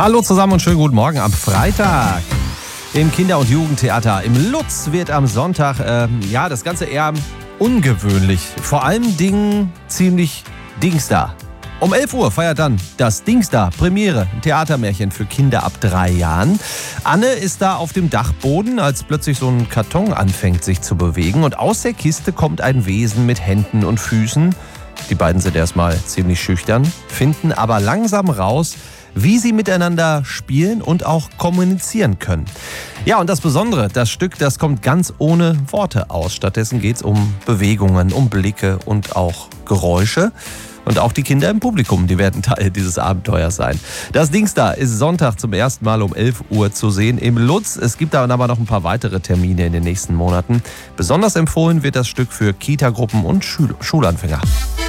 Hallo zusammen und schönen guten Morgen am Freitag. Im Kinder- und Jugendtheater im Lutz wird am Sonntag, das Ganze eher ungewöhnlich. Vor allem ziemlich Dingsda. Um 11 Uhr feiert dann das Dingsda Premiere, ein Theatermärchen für Kinder ab 3 Jahren. Anne ist da auf dem Dachboden, als plötzlich so ein Karton anfängt sich zu bewegen. Und aus der Kiste kommt ein Wesen mit Händen und Füßen. Die beiden sind erstmal ziemlich schüchtern, finden aber langsam raus, wie sie miteinander spielen und auch kommunizieren können. Ja, und das Besondere, das Stück, das kommt ganz ohne Worte aus. Stattdessen geht es um Bewegungen, um Blicke und auch Geräusche. Und auch die Kinder im Publikum, die werden Teil dieses Abenteuers sein. Das Dingsda ist Sonntag zum ersten Mal um 11 Uhr zu sehen im Lutz. Es gibt dann aber noch ein paar weitere Termine in den nächsten Monaten. Besonders empfohlen wird das Stück für Kita-Gruppen und Schulanfänger.